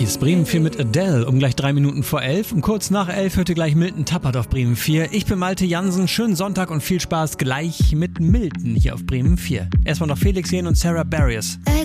Hier ist Bremen 4 mit Adele um gleich 3 Minuten vor 11. Und kurz nach 11 hörte gleich Milton Tappert auf Bremen 4. Ich bin Malte Jansen. Schönen Sonntag und viel Spaß gleich mit Milton hier auf Bremen 4. Erstmal noch Felix Jähn und Sarah Barrios.